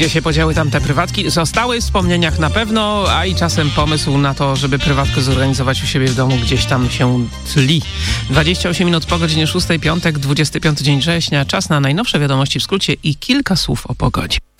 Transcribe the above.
Gdzie się podziały tamte prywatki? Zostały w wspomnieniach na pewno, a i czasem pomysł na to, żeby prywatkę zorganizować u siebie w domu, gdzieś tam się tli. 28 minut po godzinie 6, piątek, 25 dzień września. Czas na najnowsze wiadomości w skrócie i kilka słów o pogodzie.